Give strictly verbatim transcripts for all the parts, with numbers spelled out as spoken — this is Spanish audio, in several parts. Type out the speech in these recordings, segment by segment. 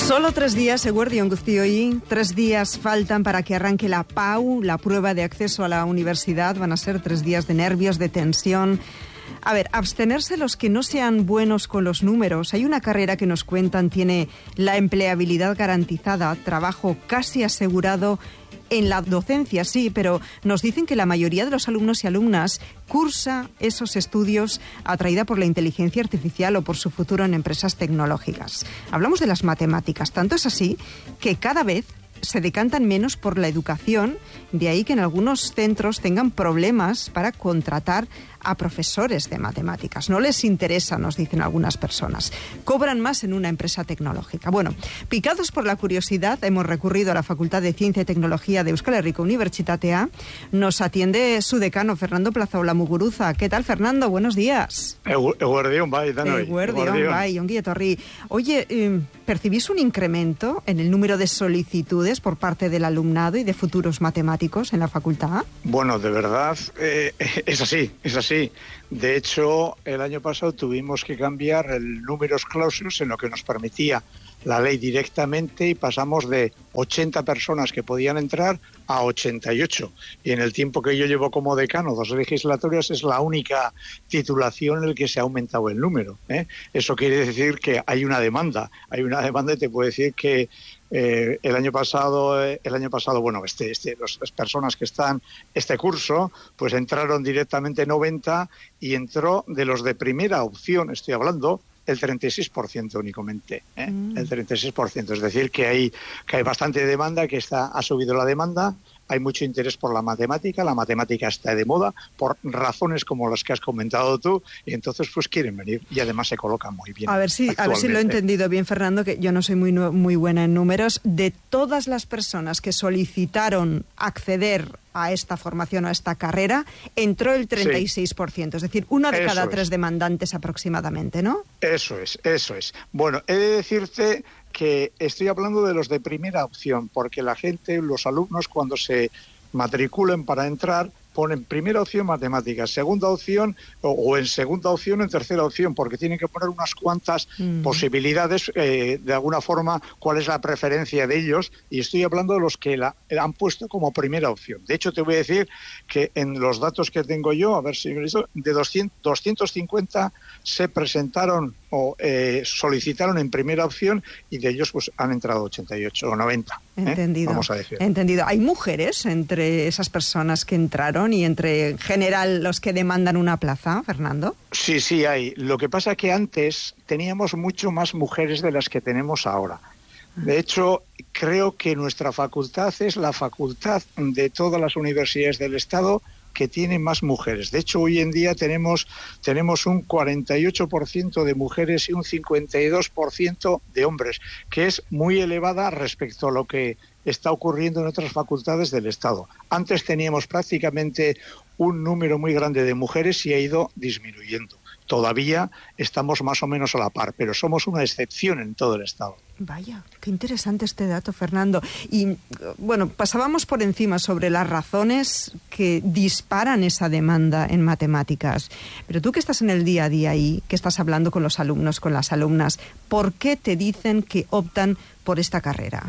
Solo tres días, eguerdion guztioi, tres días faltan para que arranque la P A U, la prueba de acceso a la universidad. Van a ser tres días de nervios, de tensión. A ver, abstenerse los que no sean buenos con los números. Hay una carrera que nos cuentan tiene la empleabilidad garantizada, trabajo casi asegurado. En la docencia sí, pero nos dicen que la mayoría de los alumnos y alumnas cursa esos estudios atraída por la inteligencia artificial o por su futuro en empresas tecnológicas. Hablamos de las matemáticas, tanto es así que cada vez se decantan menos por la educación, de ahí que en algunos centros tengan problemas para contratar a profesores de matemáticas. No les interesa, nos dicen algunas personas. Cobran más en una empresa tecnológica. Bueno, picados por la curiosidad, hemos recurrido a la Facultad de Ciencia y Tecnología de Euskal Herriko Unibertsitatea. Nos atiende su decano, Fernando Plazaola Muguruza. ¿Qué tal, Fernando? Buenos días. Eguerdion, bai, danoi. Eguerdion, bai, ongi etorri. Oye, eh, ¿percibís un incremento en el número de solicitudes por parte del alumnado y de futuros matemáticos en la facultad? Bueno, de verdad, eh, es así, es así. De hecho, el año pasado tuvimos que cambiar el números clausus en lo que nos permitía la ley directamente y pasamos de ochenta personas que podían entrar a ochenta y ocho. Y en el tiempo que yo llevo como decano, dos legislaturas, es la única titulación en la que se ha aumentado el número, ¿eh? Eso quiere decir que hay una demanda. Hay una demanda y te puedo decir que Eh, el año pasado, eh, el año pasado, bueno, este, este, los, las personas que están este curso, pues entraron directamente noventa y entró de los de primera opción, estoy hablando, el treinta y seis por ciento únicamente, ¿eh? Mm. El treinta y seis por ciento, es decir, que hay que hay bastante demanda, que está ha subido la demanda. Hay mucho interés por la matemática, la matemática está de moda por razones como las que has comentado tú, y entonces pues quieren venir y además se colocan muy bien. A ver si, a ver si lo he entendido bien, Fernando, que yo no soy muy, muy buena en números. De todas las personas que solicitaron acceder a esta formación, a esta carrera, entró el treinta y seis por ciento, sí. Es decir, una de eso cada es. tres demandantes aproximadamente, ¿no? Eso es, eso es. Bueno, he de decirte que estoy hablando de los de primera opción, porque la gente, los alumnos, cuando se matriculen para entrar, ponen primera opción matemáticas, segunda opción o, o en segunda opción o en tercera opción, porque tienen que poner unas cuantas mm. posibilidades, eh, de alguna forma, cuál es la preferencia de ellos, y estoy hablando de los que la han puesto como primera opción. De hecho, te voy a decir que en los datos que tengo yo, a ver si me hizo, de doscientos, doscientos cincuenta se presentaron o eh, solicitaron en primera opción y de ellos pues han entrado ochenta y ocho o noventa. Entendido. ¿eh? Vamos a decir. Entendido. ¿Hay mujeres entre esas personas que entraron y entre en general los que demandan una plaza, Fernando? Sí, sí hay. Lo que pasa es que antes teníamos mucho más mujeres de las que tenemos ahora. De hecho, creo que nuestra facultad es la facultad de todas las universidades del Estado que tiene más mujeres. De hecho, hoy en día tenemos, tenemos un cuarenta y ocho por ciento de mujeres y un cincuenta y dos por ciento de hombres, que es muy elevada respecto a lo que está ocurriendo en otras facultades del Estado. Antes teníamos prácticamente un número muy grande de mujeres y ha ido disminuyendo. Todavía estamos más o menos a la par, pero somos una excepción en todo el Estado. Vaya, qué interesante este dato, Fernando. Y, bueno, pasábamos por encima sobre las razones que disparan esa demanda en matemáticas. Pero tú que estás en el día a día ahí, que estás hablando con los alumnos, con las alumnas, ¿por qué te dicen que optan por esta carrera?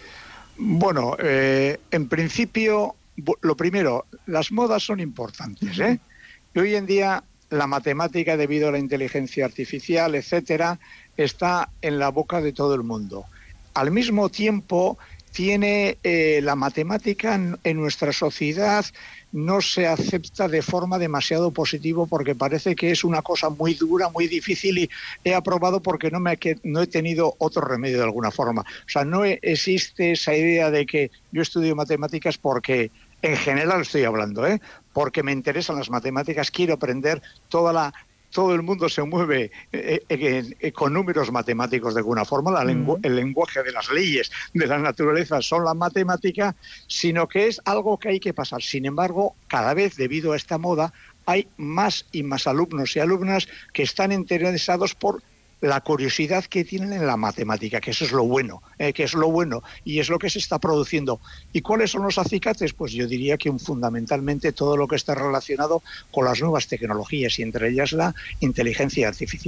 Bueno, eh, en principio, lo primero, las modas son importantes, ¿eh? Y hoy en día la matemática, debido a la inteligencia artificial, etcétera, está en la boca de todo el mundo. Al mismo tiempo, tiene eh, la matemática en, en nuestra sociedad no se acepta de forma demasiado positiva porque parece que es una cosa muy dura, muy difícil y he aprobado porque no, me, que no he tenido otro remedio de alguna forma. O sea, no existe esa idea de que yo estudio matemáticas porque, en general estoy hablando, ¿eh? porque me interesan las matemáticas, quiero aprender toda la... Todo el mundo se mueve eh, eh, eh, con números matemáticos de alguna forma, la lengu- el lenguaje de las leyes de la naturaleza son la matemática, sino que es algo que hay que pasar. Sin embargo, cada vez debido a esta moda hay más y más alumnos y alumnas que están interesados por la curiosidad que tienen en la matemática, que eso es lo bueno, eh, que es lo bueno y es lo que se está produciendo. ¿Y cuáles son los acicates? Pues yo diría que un, fundamentalmente todo lo que está relacionado con las nuevas tecnologías y entre ellas la inteligencia artificial.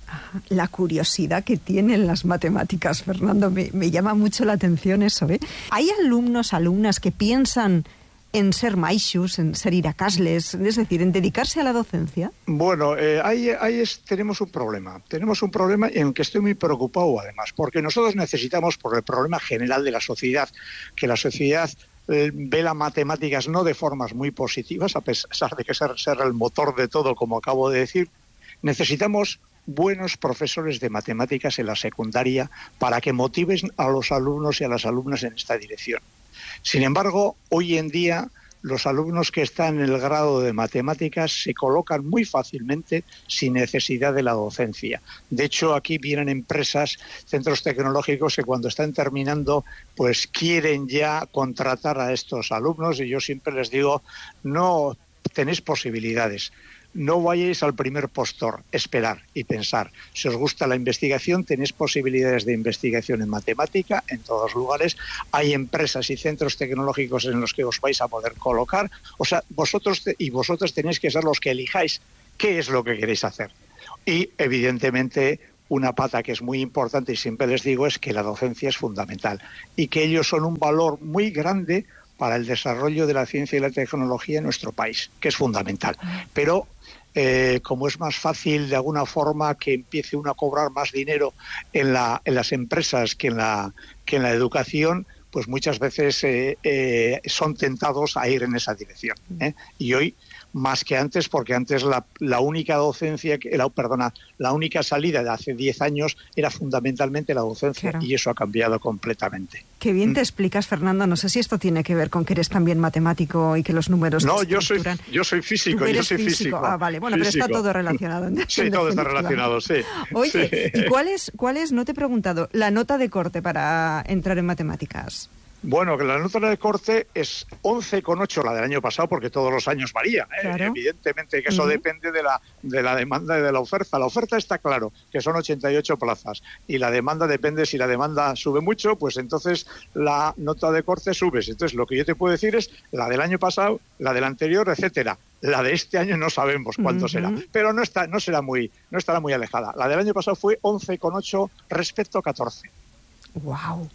La curiosidad que tienen las matemáticas, Fernando, me, me llama mucho la atención eso, ¿eh? ¿Hay alumnos, alumnas que piensan en ser maixos, en ser iracasles, es decir, en dedicarse a la docencia? Bueno, eh, ahí, ahí es, tenemos un problema. Tenemos un problema en que estoy muy preocupado, además, porque nosotros necesitamos, por el problema general de la sociedad, que la sociedad eh, ve las matemáticas no de formas muy positivas, a pesar de que ser, ser el motor de todo, como acabo de decir, necesitamos buenos profesores de matemáticas en la secundaria para que motiven a los alumnos y a las alumnas en esta dirección. Sin embargo, hoy en día los alumnos que están en el grado de matemáticas se colocan muy fácilmente sin necesidad de la docencia. De hecho, aquí vienen empresas, centros tecnológicos que cuando están terminando, pues quieren ya contratar a estos alumnos y yo siempre les digo, no tenéis posibilidades. No vayáis al primer postor, esperar y pensar. Si os gusta la investigación, tenéis posibilidades de investigación en matemática en todos los lugares. Hay empresas y centros tecnológicos en los que os vais a poder colocar. O sea, vosotros y vosotros tenéis que ser los que elijáis qué es lo que queréis hacer. Y, evidentemente, una pata que es muy importante y siempre les digo es que la docencia es fundamental y que ellos son un valor muy grande para el desarrollo de la ciencia y la tecnología en nuestro país, que es fundamental. Pero eh, como es más fácil de alguna forma que empiece uno a cobrar más dinero en, la, en las empresas que en la, que en la educación, pues muchas veces eh, eh, son tentados a ir en esa dirección, ¿eh? Y hoy, más que antes, porque antes la, la única docencia, la, perdona, la única salida de hace diez años era fundamentalmente la docencia, claro. Y eso ha cambiado completamente. Qué bien ¿Mm? te explicas, Fernando. No sé si esto tiene que ver con que eres también matemático y que los números No, te yo soy yo soy físico, yo soy físico. físico. Ah, vale, bueno, físico. Pero está todo relacionado. En, sí, en todo está relacionado, sí. Oye, sí. ¿y cuál es, cuál es, no te he preguntado, la nota de corte para entrar en matemáticas? Bueno, que la nota de corte es once coma ocho, la del año pasado, porque todos los años varía, ¿eh? Claro. Evidentemente que eso uh-huh. depende de la, de la demanda y de la oferta. La oferta está claro, que son ochenta y ocho plazas, y la demanda depende, si la demanda sube mucho, pues entonces la nota de corte sube. Entonces lo que yo te puedo decir es la del año pasado, la del anterior, etcétera. La de este año no sabemos cuánto uh-huh. será, pero no está, no será muy, no estará muy alejada. La del año pasado fue once coma ocho respecto a catorce. Wow.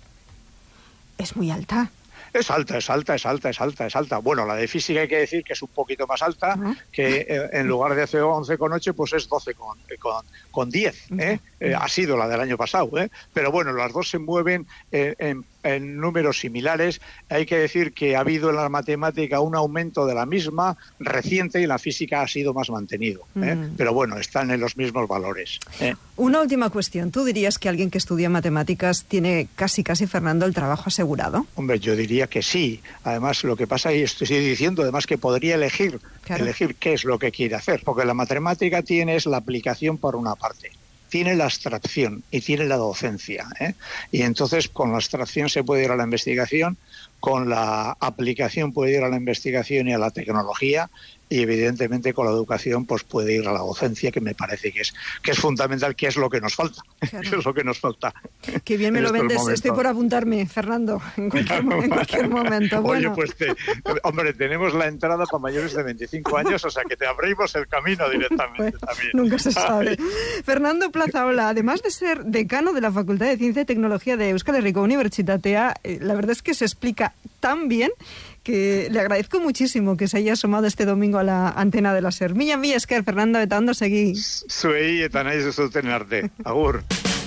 Es muy alta. Es alta, es alta, es alta, es alta, es alta. Bueno, la de física hay que decir que es un poquito más alta, uh-huh. que eh, en lugar de hacer once coma ocho, pues es doce coma diez. ¿eh? Uh-huh. Eh, ha sido la del año pasado. ¿eh? Pero bueno, las dos se mueven eh, en, en números similares. Hay que decir que ha habido en la matemática un aumento de la misma reciente y en la física ha sido más mantenido. ¿eh? Uh-huh. Pero bueno, están en los mismos valores. ¿eh? Una última cuestión. ¿Tú dirías que alguien que estudia matemáticas tiene casi, casi, Fernando, el trabajo asegurado? Hombre, yo diría que sí. Además, lo que pasa, y estoy diciendo, además que podría elegir, claro. elegir qué es lo que quiere hacer. Porque la matemática tiene es la aplicación por una parte, tiene la abstracción y tiene la docencia. ¿eh? Y entonces con la abstracción se puede ir a la investigación, con la aplicación puede ir a la investigación y a la tecnología, y evidentemente con la educación pues puede ir a la docencia, que me parece que es que es fundamental, que es lo que nos falta. Claro. Que es lo que nos falta. Qué bien me lo vendes. Momentos. Estoy por apuntarme, Fernando, en cualquier, en cualquier momento. Bueno. Oye, pues te, hombre, tenemos la entrada para mayores de veinticinco años, o sea que te abrimos el camino directamente. Bueno, también. Nunca se sabe. Ay. Fernando Plazaola, además de ser decano de la Facultad de Ciencia y Tecnología de Euskal Herriko Unibertsitatea, eh, la verdad es que se explica tan bien que le agradezco muchísimo que se haya asomado este domingo a la antena de la SER. Mila mila esker, Fernando, eta ondo segi. Zuei eta nahi zuten arte. Agur.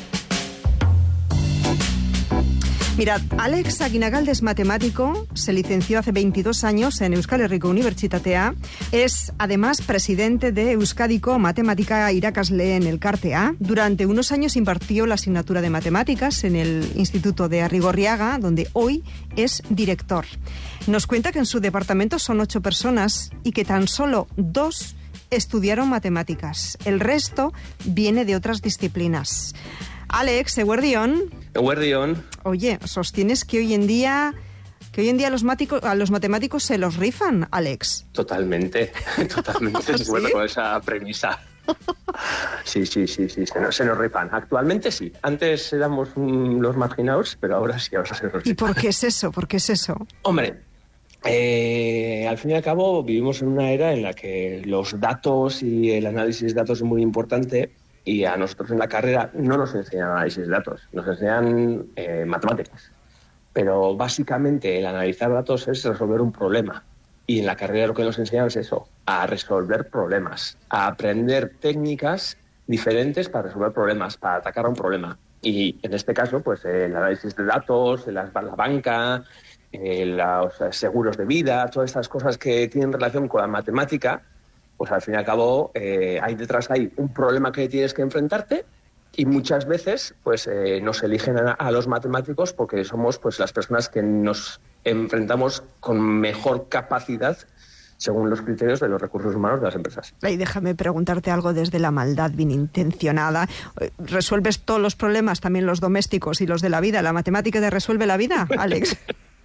Mirad, Alex Aguinagalde es matemático, se licenció hace veintidós años en Euskal Herriko Unibertsitatea, es además presidente de Euskadiko Matematika Irakasleen Elkartea. Durante unos años impartió la asignatura de matemáticas en el Instituto de Arrigorriaga, donde hoy es director. Nos cuenta que en su departamento son ocho personas y que tan solo dos estudiaron matemáticas. El resto viene de otras disciplinas. Alex, eguerdión. Eguerdión. Oye, sostienes que hoy en día que hoy en día a los, máticos, a los matemáticos se los rifan, Alex. Totalmente, totalmente de acuerdo con esa premisa. Sí, sí, sí, sí, se nos, se nos rifan. Actualmente sí. Antes éramos mm, los marginados, pero ahora sí, ahora se nos rifan. ¿Y por qué es eso? ¿Por qué es eso? Hombre, eh, al fin y al cabo vivimos en una era en la que los datos y el análisis de datos es muy importante. y a nosotros en la carrera no nos enseñan análisis de datos, nos enseñan eh, matemáticas. Pero básicamente el analizar datos es resolver un problema. Y en la carrera lo que nos enseñan es eso, a resolver problemas, a aprender técnicas diferentes para resolver problemas, para atacar a un problema. Y en este caso, pues el análisis de datos, la, la banca, eh, los seguros de vida, todas estas cosas que tienen relación con la matemática, pues al fin y al cabo eh, hay detrás hay un problema que tienes que enfrentarte y muchas veces pues eh, nos eligen a, a los matemáticos porque somos pues las personas que nos enfrentamos con mejor capacidad según los criterios de los recursos humanos de las empresas. Y déjame preguntarte algo desde la maldad bien intencionada. ¿Resuelves todos los problemas, también los domésticos y los de la vida? ¿La matemática te resuelve la vida, Alex?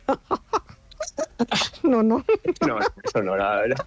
No, no. No, eso no, la verdad.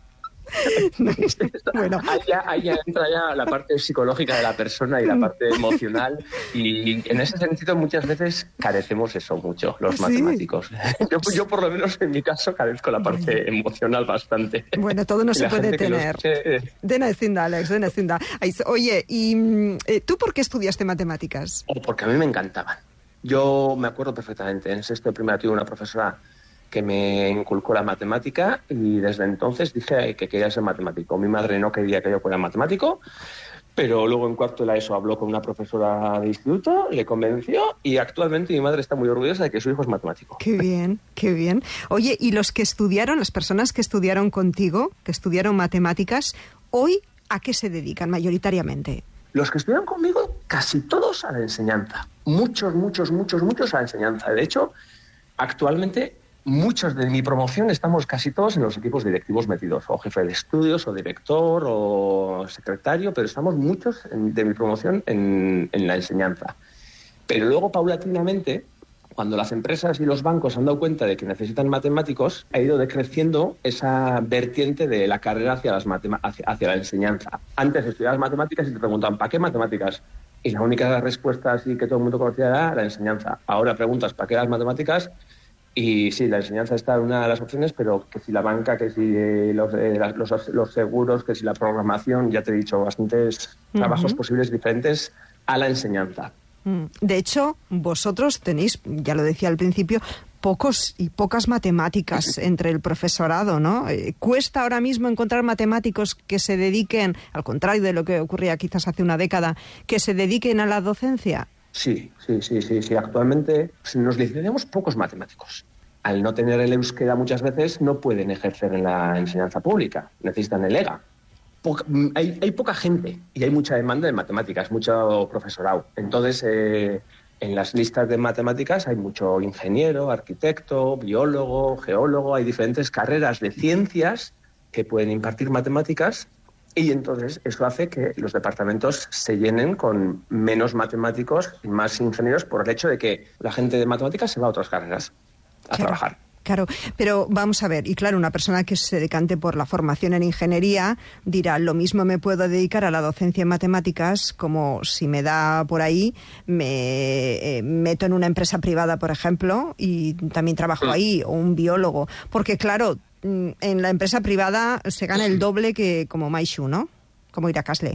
Bueno. Ahí ya, ahí ya entra ya la parte psicológica de la persona y la parte emocional, y en ese sentido muchas veces carecemos eso mucho los ¿Sí? matemáticos. Yo, yo por lo menos en mi caso carezco la parte bueno. emocional bastante. Bueno, todo no se puede tener. Escuche... Dena ezinda, Alex, dena ezinda. Oye, ¿y tú por qué estudiaste matemáticas? Oh, porque a mí me encantaban. Yo me acuerdo perfectamente, en sexto de primaria tuve una profesora que me inculcó la matemática y desde entonces dije que quería ser matemático. Mi madre no quería que yo fuera matemático, pero luego en cuarto de la ESO habló con una profesora de instituto, le convenció y actualmente mi madre está muy orgullosa de que su hijo es matemático. Qué bien, qué bien. Oye, ¿y los que estudiaron, las personas que estudiaron contigo, que estudiaron matemáticas, hoy a qué se dedican mayoritariamente? Los que estudiaron conmigo, casi todos a la enseñanza. Muchos, muchos, muchos, muchos a la enseñanza. De hecho, actualmente muchos de mi promoción estamos casi todos en los equipos directivos metidos, o jefe de estudios, o director, o secretario, pero estamos muchos en, de mi promoción en, en la enseñanza. Pero luego, paulatinamente, cuando las empresas y los bancos han dado cuenta de que necesitan matemáticos, ha ido decreciendo esa vertiente de la carrera hacia, las matema- hacia, hacia la enseñanza. Antes estudiabas matemáticas y te preguntaban, ¿para qué matemáticas? Y la única respuesta así que todo el mundo conocía era la enseñanza. Ahora preguntas, ¿para qué las matemáticas? Y sí, la enseñanza está en una de las opciones, pero que si la banca, que si eh, los, eh, los, los seguros, que si la programación, ya te he dicho, bastantes uh-huh. trabajos posibles diferentes a la enseñanza. De hecho, vosotros tenéis, ya lo decía al principio, pocos y pocas matemáticas entre el profesorado, ¿no? Eh, ¿Cuesta ahora mismo encontrar matemáticos que se dediquen, al contrario de lo que ocurría quizás hace una década, que se dediquen a la docencia? Sí, sí, sí, sí, sí. Actualmente nos licenciamos pocos matemáticos. Al no tener el euskera muchas veces no pueden ejercer en la enseñanza pública, necesitan el EGA. Poca, hay, hay poca gente y hay mucha demanda de matemáticas, mucho profesorado. Entonces, eh, en las listas de matemáticas hay mucho ingeniero, arquitecto, biólogo, geólogo, hay diferentes carreras de ciencias que pueden impartir matemáticas. Y entonces eso hace que los departamentos se llenen con menos matemáticos y más ingenieros por el hecho de que la gente de matemáticas se va a otras carreras a claro, trabajar. Claro, pero vamos a ver, y claro, una persona que se decante por la formación en ingeniería dirá, lo mismo me puedo dedicar a la docencia en matemáticas como si me da por ahí, me eh, meto en una empresa privada, por ejemplo, y también trabajo ahí, o un biólogo, porque claro, en la empresa privada se gana el doble que como Maishu, ¿no? Como Irakasle.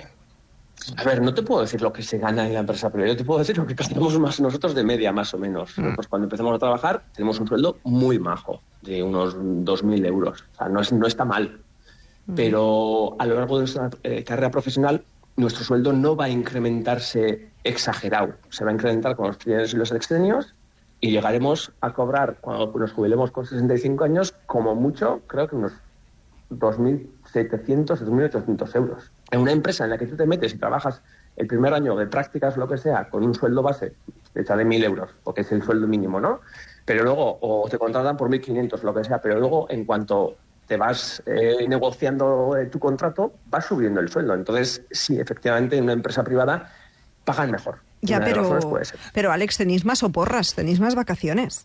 A ver, no te puedo decir lo que se gana en la empresa privada, yo te puedo decir lo que gastamos más nosotros de media, más o menos. Mm. Nosotros cuando empezamos a trabajar tenemos un sueldo muy majo, de unos dos mil euros. O sea, no, es, no está mal. Mm. Pero a lo largo de nuestra eh, carrera profesional, nuestro sueldo no va a incrementarse exagerado. Se va a incrementar con los trienios y los exenios, y llegaremos a cobrar, cuando nos jubilemos con sesenta y cinco años, como mucho, creo que unos dos mil setecientos, dos mil ochocientos euros. En una empresa en la que tú te metes y trabajas el primer año de prácticas, lo que sea, con un sueldo base hecha de mil euros, porque es el sueldo mínimo, ¿no? Pero luego, o te contratan por mil quinientos, lo que sea, pero luego, en cuanto te vas eh, negociando eh, tu contrato, vas subiendo el sueldo. Entonces, sí, efectivamente, en una empresa privada pagan mejor. Ya, pero, pero Alex, tenéis más o porras, tenéis más vacaciones.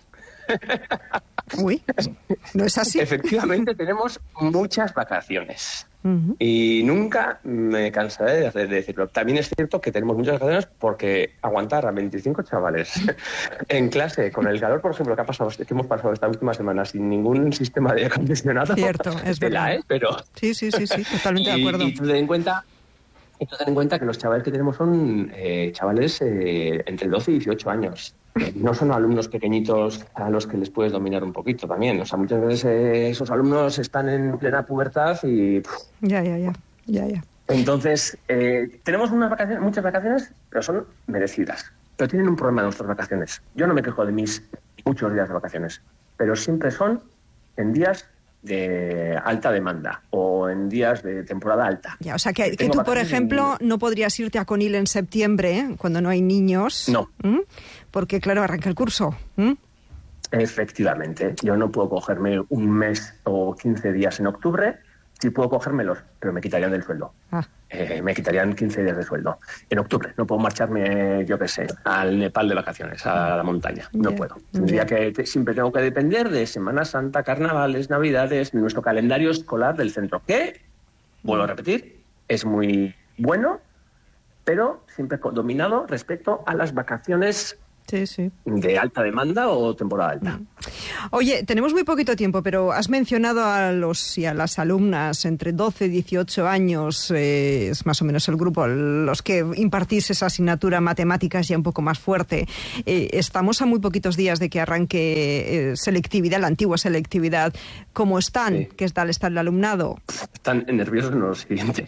Uy, ¿no es así? Efectivamente, tenemos muchas vacaciones. Uh-huh. Y nunca me cansaré de, hacer, de decirlo. También es cierto que tenemos muchas vacaciones porque aguantar a veinticinco chavales en clase con el calor, por ejemplo, que ha pasado, que hemos pasado esta última semana sin ningún sistema de acondicionado. Cierto, es verdad. La, ¿eh? Pero... Sí, sí, sí, sí, totalmente y, de acuerdo. Y tú ten en cuenta Y tú ten en cuenta que los chavales que tenemos son eh, chavales eh, entre doce y dieciocho años. Eh, no son alumnos pequeñitos a los que les puedes dominar un poquito también. O sea, muchas veces eh, esos alumnos están en plena pubertad y... Pff. Ya, ya, ya, ya, ya. Entonces, eh, tenemos unas vacaciones, muchas vacaciones, pero son merecidas. Pero tienen un problema nuestras vacaciones. Yo no me quejo de mis muchos días de vacaciones, pero siempre son en días de alta demanda o en días de temporada alta. Ya, o sea, que, que tú, por ejemplo, en... no podrías irte a Conil en septiembre, ¿eh? Cuando no hay niños. No. ¿Mm? Porque, claro, arranca el curso. ¿Mm? Efectivamente. Yo no puedo cogerme un mes o quince días en octubre. Sí puedo cogérmelos, pero me quitarían del sueldo. Ah. Eh, me quitarían quince días de sueldo. En octubre no puedo marcharme, yo qué sé, al Nepal de vacaciones, a la montaña. No yeah. puedo. Tendría yeah. que, te, siempre tengo que depender de Semana Santa, carnavales, navidades, de nuestro calendario escolar del centro. Que, vuelvo a repetir, es muy bueno, pero siempre dominado respecto a las vacaciones sí, sí. de alta demanda o temporada alta. Oye, tenemos muy poquito tiempo, pero has mencionado a los y a las alumnas entre doce y dieciocho años, eh, es más o menos el grupo, los que impartís esa asignatura matemáticas ya un poco más fuerte. Eh, estamos a muy poquitos días de que arranque eh, selectividad, la antigua selectividad. ¿Cómo están? Sí. ¿Qué tal está el alumnado? Están nerviosos en lo siguiente.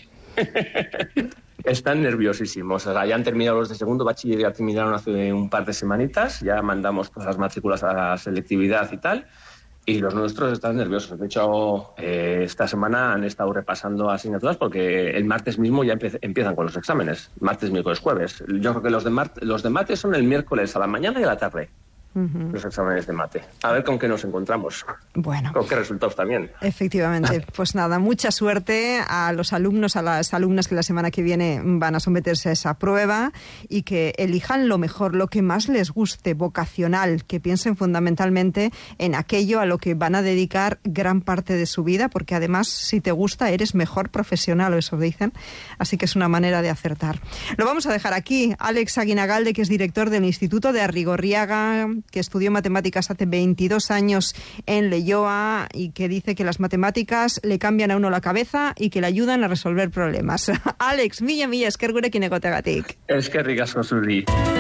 Están nerviosísimos. O sea, ya han terminado los de segundo bachiller, ya terminaron hace un par de semanitas, ya mandamos pues, las matrículas a la selectividad y tal, y los nuestros están nerviosos. De hecho, eh, esta semana han estado repasando asignaturas porque el martes mismo ya empe- empiezan con los exámenes, martes, miércoles, jueves. Yo creo que los de, mar- los de mate son el miércoles a la mañana y a la tarde. Uh-huh. Los exámenes de mate. A ver con qué nos encontramos. Bueno. Con qué resultados también. Efectivamente. Pues nada, mucha suerte a los alumnos, a las alumnas que la semana que viene van a someterse a esa prueba y que elijan lo mejor, lo que más les guste, vocacional, que piensen fundamentalmente en aquello a lo que van a dedicar gran parte de su vida, porque además, si te gusta, eres mejor profesional, o eso dicen. Así que es una manera de acertar. Lo vamos a dejar aquí. Alex Aguinagalde, que es director del Instituto de Arrigorriaga, que estudió matemáticas hace veintidós años en Leioa y que dice que las matemáticas le cambian a uno la cabeza y que le ayudan a resolver problemas. Alex, mila mila eskergurekin egoteagatik. Eskerrik asko zuri.